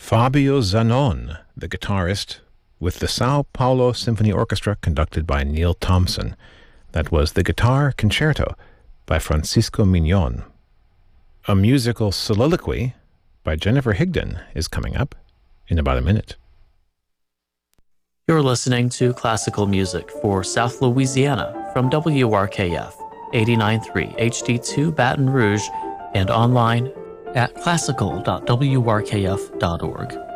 Fabio Zanon, the guitarist, with the Sao Paulo Symphony Orchestra conducted by Neil Thompson. That was the Guitar Concerto by Francisco Mignon. A musical soliloquy by Jennifer Higdon is coming up in about a minute. You're listening to classical music for South Louisiana from WRKF 89.3 HD2 Baton Rouge and online at classical.wrkf.org.